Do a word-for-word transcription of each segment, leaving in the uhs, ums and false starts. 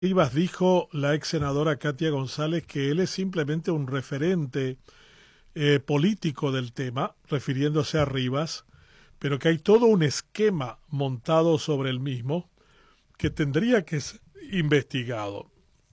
Rivas dijo la ex senadora Katia González que él es simplemente un referente eh, político del tema, refiriéndose a Rivas, pero que hay todo un esquema montado sobre el mismo que tendría que ser investigado.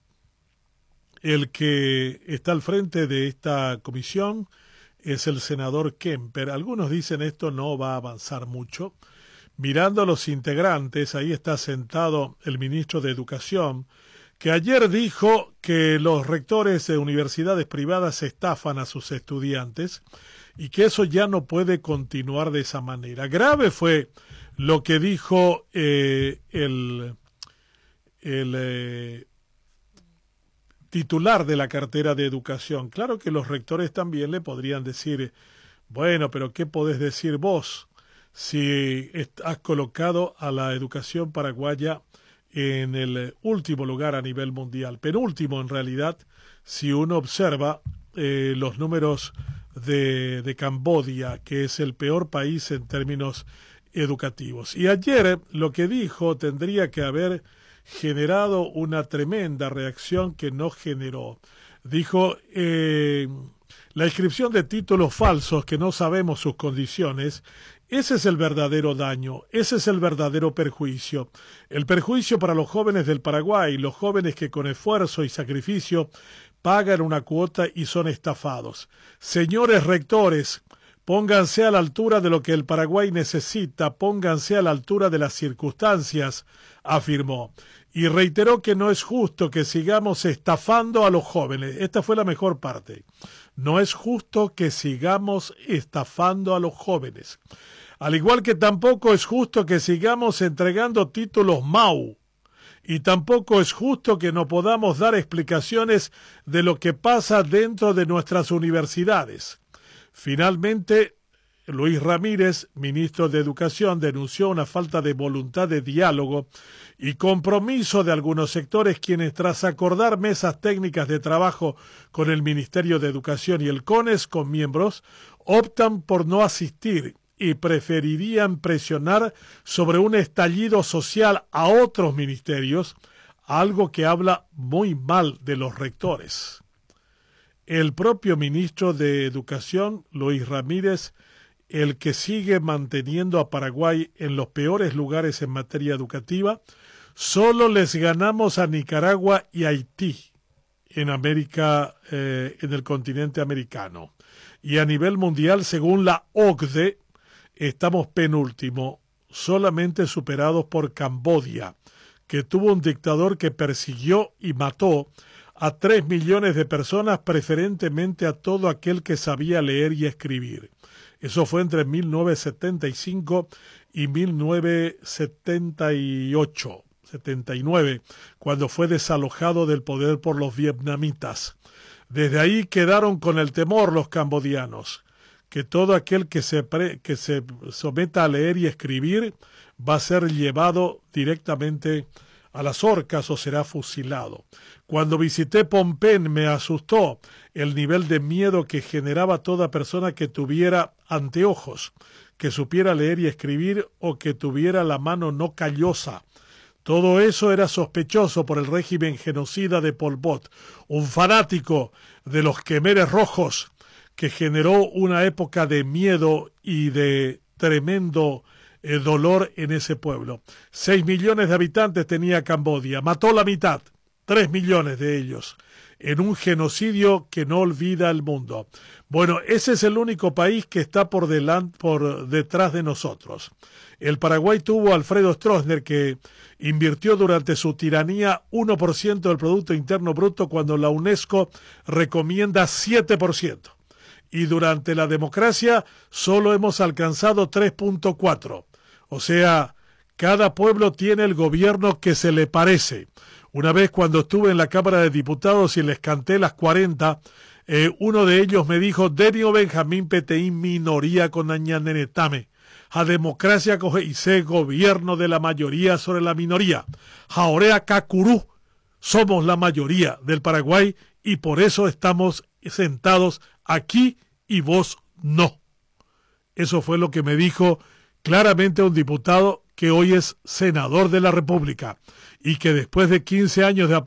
El que está al frente de esta comisión es el senador Kemper. Algunos dicen esto no va a avanzar mucho. Mirando a los integrantes, ahí está sentado el ministro de Educación, que ayer dijo que los rectores de universidades privadas estafan a sus estudiantes y que eso ya no puede continuar de esa manera. Grave fue lo que dijo eh, el, el eh, titular de la cartera de Educación. Claro que los rectores también le podrían decir, bueno, pero ¿qué podés decir vos si has colocado a la educación paraguaya en el último lugar a nivel mundial? Penúltimo en realidad, si uno observa eh, los números de, de Camboya, que es el peor país en términos educativos. Y ayer lo que dijo tendría que haber generado una tremenda reacción que no generó. Dijo, eh, la inscripción de títulos falsos que no sabemos sus condiciones, ese es el verdadero daño, ese es el verdadero perjuicio. El perjuicio para los jóvenes del Paraguay, los jóvenes que con esfuerzo y sacrificio pagan una cuota y son estafados. Señores rectores, pónganse a la altura de lo que el Paraguay necesita, pónganse a la altura de las circunstancias, afirmó. Y reiteró que no es justo que sigamos estafando a los jóvenes. Esta fue la mejor parte. No es justo que sigamos estafando a los jóvenes. Al igual que tampoco es justo que sigamos entregando títulos M A U. Y tampoco es justo que no podamos dar explicaciones de lo que pasa dentro de nuestras universidades. Finalmente, Luis Ramírez, ministro de Educación, denunció una falta de voluntad de diálogo y compromiso de algunos sectores quienes, tras acordar mesas técnicas de trabajo con el Ministerio de Educación y el CONES con miembros, optan por no asistir y preferirían presionar sobre un estallido social a otros ministerios, algo que habla muy mal de los rectores. El propio ministro de Educación, Luis Ramírez, el que sigue manteniendo a Paraguay en los peores lugares en materia educativa, solo les ganamos a Nicaragua y Haití en América, eh, en el continente americano. Y a nivel mundial, según la O C D E, estamos penúltimo, solamente superados por Camboya, que tuvo un dictador que persiguió y mató a tres millones de personas, preferentemente a todo aquel que sabía leer y escribir. Eso fue entre mil novecientos setenta y cinco y mil novecientos setenta y ocho, setenta y nueve, cuando fue desalojado del poder por los vietnamitas. Desde ahí quedaron con el temor los cambodianos, que todo aquel que se, pre, que se someta a leer y escribir va a ser llevado directamente a las horcas o será fusilado. Cuando visité Pompén me asustó el nivel de miedo que generaba toda persona que tuviera anteojos, que supiera leer y escribir o que tuviera la mano no callosa. Todo eso era sospechoso por el régimen genocida de Pol Pot, un fanático de los Quemeres Rojos que generó una época de miedo y de tremendo eh, dolor en ese pueblo. Seis millones de habitantes tenía Camboya, mató la mitad, tres millones de ellos, en un genocidio que no olvida el mundo. Bueno, ese es el único país que está por, delante, por detrás de nosotros. El Paraguay tuvo a Alfredo Stroessner, que invirtió durante su tiranía uno por ciento del Producto Interno Bruto cuando la UNESCO recomienda siete por ciento. Y durante la democracia solo hemos alcanzado tres punto cuatro. O sea, cada pueblo tiene el gobierno que se le parece. Una vez cuando estuve en la Cámara de Diputados y les canté las cuarenta, eh, uno de ellos me dijo, Denio Benjamín Peteín minoría con añanenetame. A democracia coge y se gobierno de la mayoría sobre la minoría. Jaorea Cacurú, somos la mayoría del Paraguay y por eso estamos sentados aquí y vos no. Eso fue lo que me dijo claramente un diputado que hoy es senador de la República. y que después de quince años de